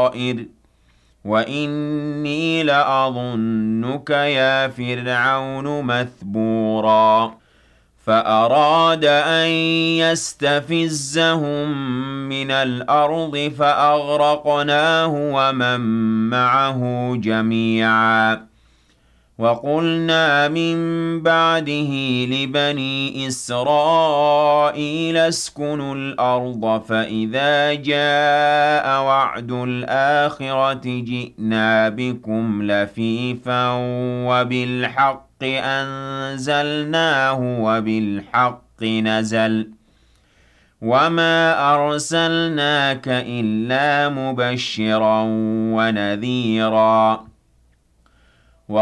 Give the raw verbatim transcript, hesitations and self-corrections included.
السرائر وإني لأظنك يا فرعون مثبورا فأراد أن يستفزهم من الأرض فأغرقناه ومن معه جميعا وقلنا من بعده لبني إسرائيل اسكنوا الأرض فإذا جاء وعد الآخرة جئنا بكم لفيفا وبالحق أنزلناه وبالحق نزل وما أرسلناك إلا مبشرا ونذيرا